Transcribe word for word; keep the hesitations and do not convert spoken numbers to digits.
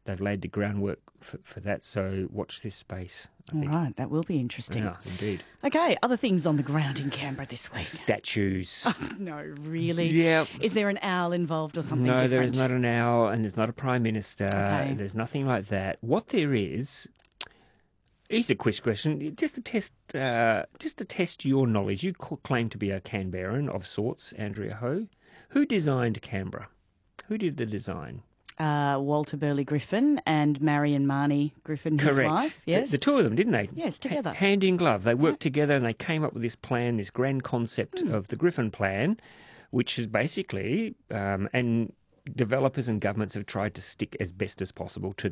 they've laid the groundwork for, for that. So watch this space. I All think. right, that will be interesting. Yeah, indeed. Okay, other things on the ground in Canberra this week. Statues. No, really? Yeah. Is there an owl involved or something No, different? there is not an owl, and there's not a prime minister. Okay. There's nothing like that. What there is, here's a quiz question, just to test, uh, just to test your knowledge. You claim to be a Canberran of sorts, Andrea Ho. Who designed Canberra? Who did the design? Uh, Walter Burley Griffin and Marion Marnie Griffin, his Correct. wife. Yes, The, the two of them, didn't they? Yes, together. Ha- hand in glove. They worked together and they came up with this plan, this grand concept Mm. of the Griffin Plan, which is basically, um, and developers and governments have tried to stick as best as possible to